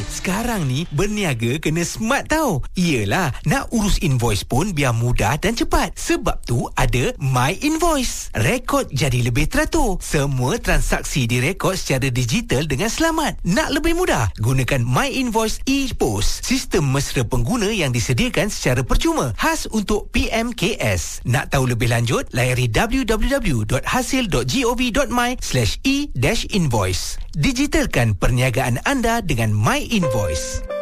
Sekarang ni berniaga kena smart tau. Iyalah, nak urus invoice pun biar mudah dan cepat. Sebab tu ada My Invoice. Rekod jadi lebih teratur. Semua transaksi direkod secara digital dengan selamat. Nak lebih mudah? Gunakan My Invoice e-Post. Sistem mesra pengguna yang disediakan secara percuma. Khas untuk PMKS. Nak tahu lebih lanjut? Layari www.hasil.gov.my/e-invoice. Digitalkan perniagaan anda dengan My Invoice.